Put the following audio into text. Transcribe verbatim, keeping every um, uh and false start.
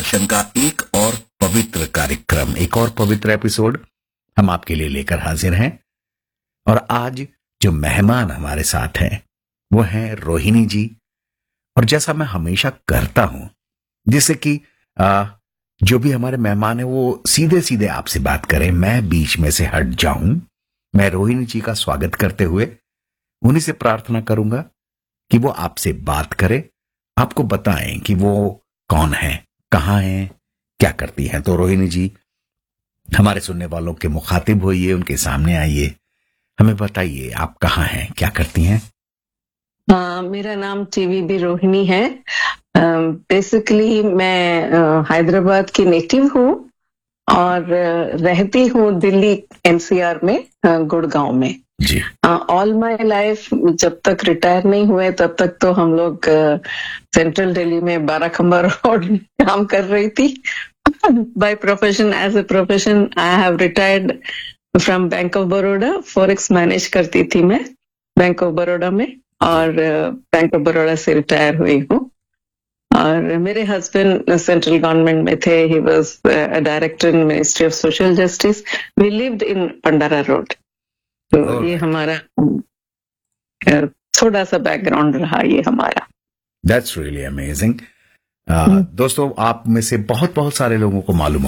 दूरदर्शन का एक और पवित्र कार्यक्रम, एक और पवित्र एपिसोड हम आपके लिए लेकर हाजिर हैं। और आज जो मेहमान हमारे साथ हैं वो हैं रोहिणी जी। और जैसा मैं हमेशा करता हूं, जिससे कि आ, जो भी हमारे मेहमान हैं वो सीधे सीधे आपसे बात करें, मैं बीच में से हट जाऊं, मैं रोहिणी जी का स्वागत करते हुए उन्हीं से प्रार्थना करूंगा कि वो आपसे बात करें, आपको बताएं कि वो कौन है, कहां हैं, क्या करती हैं। तो रोहिणी जी, हमारे सुनने वालों के मुखातिब होइए, उनके सामने आइए, हमें बताइए आप कहां हैं, क्या करती हैं। uh, मेरा नाम टीवी बी रोहिणी है। बेसिकली uh, मैं uh, हैदराबाद की नेटिव हूँ और uh, रहती हूँ दिल्ली एनसीआर में, uh, गुड़गांव में जी। All my life. जब तक रिटायर नहीं हुए तब तक तो हम लोग सेंट्रल uh, दिल्ली में बाराखंबा रोड काम कर रही थी। By profession, as a profession I have retired from bank of Baroda. Forex manage करती थी मैं बैंक ऑफ बड़ौदा में, और बैंक ऑफ बड़ौदा से रिटायर हुई हूँ। और मेरे हस्बैंड सेंट्रल गवर्नमेंट में थे, he was director in ministry of social justice. We lived in Pandara road. तो Alright. ये हमारा थोड़ा सा बैकग्राउंड रहा ये हमारा। That's really amazing. दोस्तों, आप में से बहुत बहुत सारे लोगों को मालूम